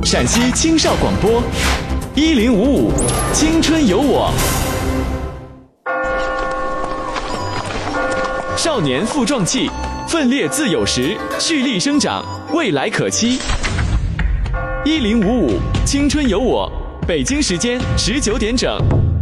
陕西青少广播1055青春有我。少年负壮气，奋烈自有时，蓄力生长，未来可期。1055青春有我，北京时间19点整。